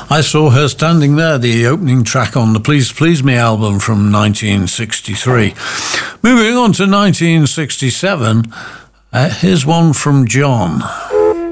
I Saw Her Standing There, the opening track on the Please Please Me album from 1963. Moving on to 1967, here's one from John.